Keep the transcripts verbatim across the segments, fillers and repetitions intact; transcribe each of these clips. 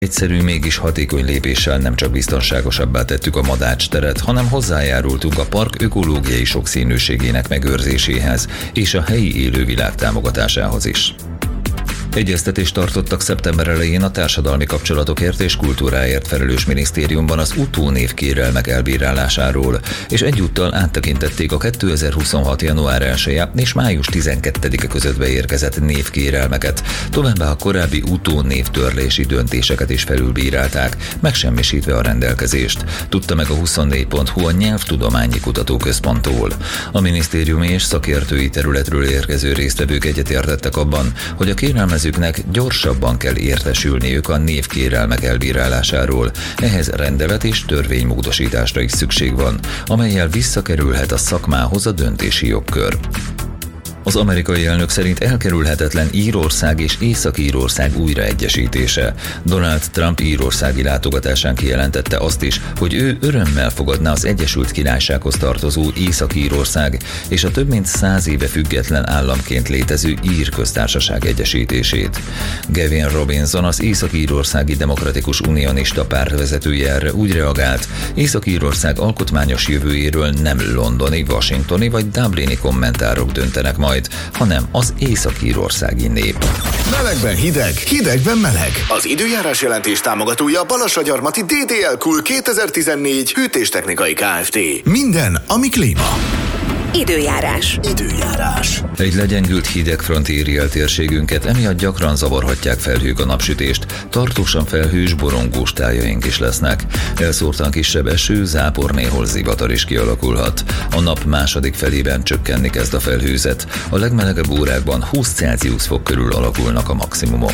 Egyszerű, mégis hatékony lépéssel nem csak biztonságosabbá tettük a Madács teret, hanem hozzájárultunk a park ökológiai sokszínűségének megőrzéséhez és a helyi élővilág támogatásához is. Egyeztetést tartottak szeptember elején a társadalmi kapcsolatokért és kultúráért felelős minisztériumban az utónév kérelmek elbírálásáról, és egyúttal áttekintették a kétezer-huszonhat. január elseje és május tizenkettedike között beérkezett névkérelmeket, továbbá a korábbi utónévtörlési döntéseket is felülbírálták, megsemmisítve a rendelkezést, tudta meg a huszonnégy pont hu a Nyelvtudományi Kutatóközponttól. A minisztériumi és szakértői területről érkező résztvevők egyetértettek abban, hogy a kérelmezőknek gyorsabban kell értesülniük a névkérelmek elbírálásáról, ehhez rendelet és törvénymódosításra is szükség van, amellyel visszakerülhet a szakmához a döntési jogkör. Az amerikai elnök szerint elkerülhetetlen Írország és Észak-Írország újraegyesítése. Donald Trump írországi látogatásán kijelentette azt is, hogy ő örömmel fogadná az Egyesült Királysághoz tartozó Észak-Írország és a több mint száz éve független államként létező Ír köztársaság egyesítését. Gavin Robinson, az Észak-Írországi Demokratikus Unionista párt vezetője erre úgy reagált, Észak-Írország alkotmányos jövőjéről nem londoni, washingtoni vagy dublini kommentárok döntenek majd, hanem az észak-írországi nép. Melegben hideg, hidegben meleg. Az időjárás jelentés támogatója Balassagyarmati dé dé el Cool kétezer-tizennégy hűtéstechnikai Kft. Minden, ami klíma. Időjárás. Időjárás. Egy legyengült hidegfront éri el térségünket, emiatt gyakran zavarhatják felhők a napsütést, tartósan felhős, borongós tájaink is lesznek. Elszórtan kisebb eső, zápor, néhol zivatar is kialakulhat. A nap második felében csökkenni kezd a felhőzet. A legmelegebb órákban húsz Celsius fok körül alakulnak a maximumok.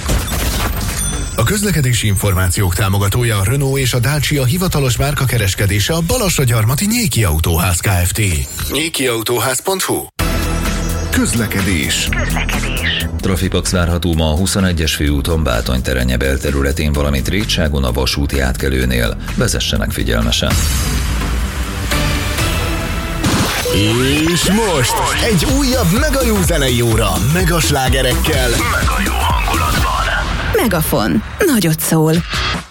A közlekedési információk támogatója a Renault és a Dacia hivatalos márkakereskedése a Balassagyarmati Nyéki Autóház Kft. nyéki autóház pont hu. Közlekedés. Közlekedés. Trafipax várható ma a huszonegyes főúton Bátony terenye belterületén, valamint Rétságon a vasúti átkelőnél. Vezessenek figyelmesen. És most egy újabb mega jó zenei óra, mega slágerekkel, mega jó hangulatban. Megafon. Nagyot szól.